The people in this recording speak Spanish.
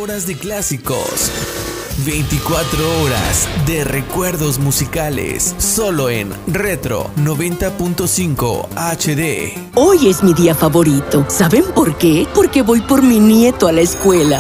horas de clásicos. 24 horas de recuerdos musicales, solo en Retro 90.5 HD. Hoy es mi día favorito. ¿Saben por qué? Porque voy por mi nieto a la escuela.